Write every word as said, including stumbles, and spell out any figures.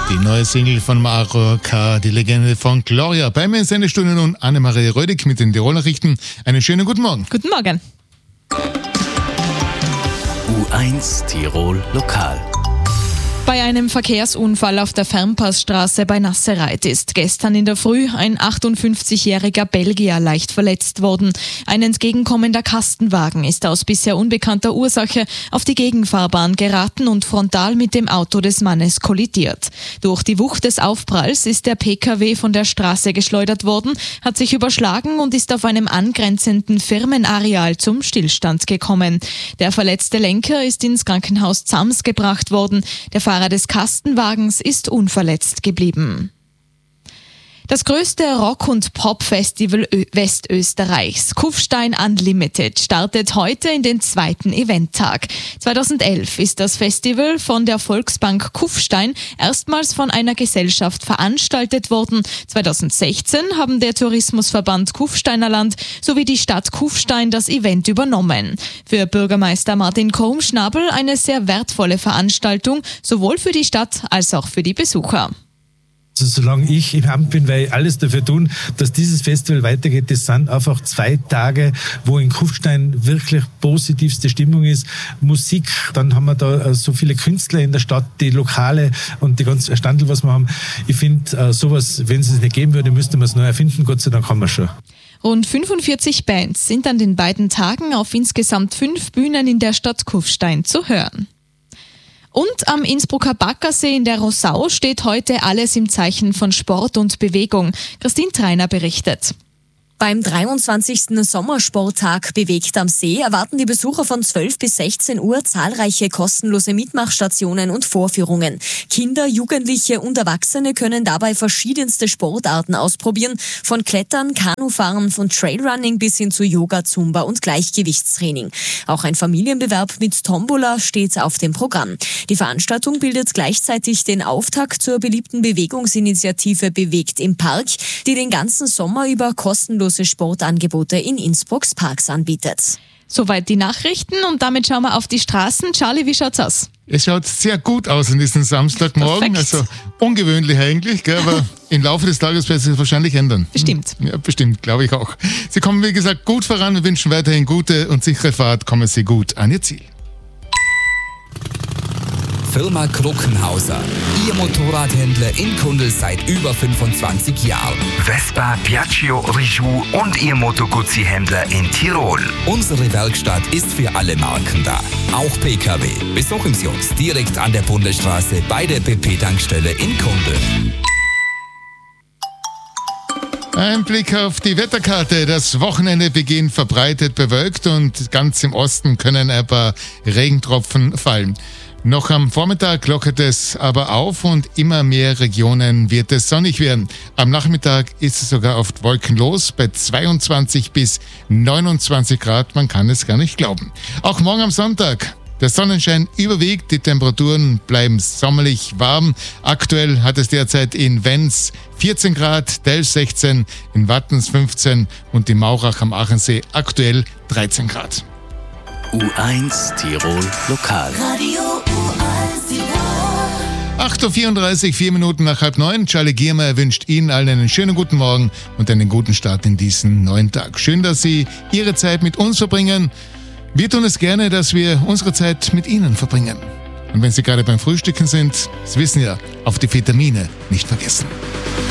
Die neue Single von Maro K., die Legende von Gloria. Bei mir in Sendestunde nun Annemarie Rödig mit den Tirol-Nachrichten. Einen schönen guten Morgen. Guten Morgen. U eins Tirol Lokal. Bei einem Verkehrsunfall auf der Fernpassstraße bei Nassereit ist gestern in der Früh ein achtundfünfzigjähriger Belgier leicht verletzt worden. Ein entgegenkommender Kastenwagen ist aus bisher unbekannter Ursache auf die Gegenfahrbahn geraten und frontal mit dem Auto des Mannes kollidiert. Durch die Wucht des Aufpralls ist der P K W von der Straße geschleudert worden, hat sich überschlagen und ist auf einem angrenzenden Firmenareal zum Stillstand gekommen. Der verletzte Lenker ist ins Krankenhaus Zams gebracht worden. Der Fahrer des Kastenwagens ist unverletzt geblieben. Das größte Rock- und Pop-Festival Westösterreichs, Kufstein Unlimited, startet heute in den zweiten Eventtag. zweitausendelf ist das Festival von der Volksbank Kufstein erstmals von einer Gesellschaft veranstaltet worden. zweitausendsechzehn haben der Tourismusverband Kufsteinerland sowie die Stadt Kufstein das Event übernommen. Für Bürgermeister Martin Krummschnabel eine sehr wertvolle Veranstaltung, sowohl für die Stadt als auch für die Besucher. Also solange ich im Amt bin, werde ich alles dafür tun, dass dieses Festival weitergeht. Das sind einfach zwei Tage, wo in Kufstein wirklich positivste Stimmung ist. Musik, dann haben wir da so viele Künstler in der Stadt, die Lokale und die ganzen Standel, was wir haben. Ich finde, sowas, wenn es es nicht geben würde, müsste man es neu erfinden. Gott sei Dank haben wir es schon. Rund fünfundvierzig Bands sind an den beiden Tagen auf insgesamt fünf Bühnen in der Stadt Kufstein zu hören. Und am Innsbrucker Baggersee in der Rossau steht heute alles im Zeichen von Sport und Bewegung. Christine Treiner berichtet. Beim dreiundzwanzigsten Sommersporttag Bewegt am See erwarten die Besucher von zwölf bis sechzehn Uhr zahlreiche kostenlose Mitmachstationen und Vorführungen. Kinder, Jugendliche und Erwachsene können dabei verschiedenste Sportarten ausprobieren, von Klettern, Kanufahren, von Trailrunning bis hin zu Yoga, Zumba und Gleichgewichtstraining. Auch ein Familienbewerb mit Tombola steht auf dem Programm. Die Veranstaltung bildet gleichzeitig den Auftakt zur beliebten Bewegungsinitiative Bewegt im Park, die den ganzen Sommer über kostenlos Sportangebote in Innsbrucks Parks anbietet. Soweit die Nachrichten und damit schauen wir auf die Straßen. Charlie, wie schaut's aus? Es schaut sehr gut aus an diesem Samstagmorgen, Perfekt. also ungewöhnlich eigentlich, gell, aber im Laufe des Tages wird sich wahrscheinlich ändern. Bestimmt. Ja, bestimmt, glaube ich auch. Sie kommen, wie gesagt, gut voran. Wir wünschen weiterhin gute und sichere Fahrt. Kommen Sie gut an Ihr Ziel. Firma Kruckenhauser. Ihr Motorradhändler in Kundl seit über fünfundzwanzig Jahren. Vespa, Piaggio, Rijou und Ihr Moto Guzzi-Händler in Tirol. Unsere Werkstatt ist für alle Marken da. Auch P K W. Besuchen Sie uns direkt an der Bundesstraße bei der B P-Tankstelle in Kundl. Ein Blick auf die Wetterkarte. Das Wochenende beginnt verbreitet bewölkt und ganz im Osten können ein paar Regentropfen fallen. Noch am Vormittag lockert es aber auf und immer mehr Regionen wird es sonnig werden. Am Nachmittag ist es sogar oft wolkenlos bei zweiundzwanzig bis neunundzwanzig Grad. Man kann es gar nicht glauben. Auch morgen am Sonntag. Der Sonnenschein überwiegt, die Temperaturen bleiben sommerlich warm. Aktuell hat es derzeit in Wenz vierzehn Grad, Delf sechzehn, in Wattens fünfzehn und in Maurach am Achensee aktuell dreizehn Grad. U eins Tirol Lokal. Radio U eins Tirol. acht Uhr vierunddreißig, vier Minuten nach halb neun. Charlie Giermeier wünscht Ihnen allen einen schönen guten Morgen und einen guten Start in diesen neuen Tag. Schön, dass Sie Ihre Zeit mit uns verbringen. Wir tun es gerne, dass wir unsere Zeit mit Ihnen verbringen. Und wenn Sie gerade beim Frühstücken sind, Sie wissen ja, auf die Vitamine nicht vergessen.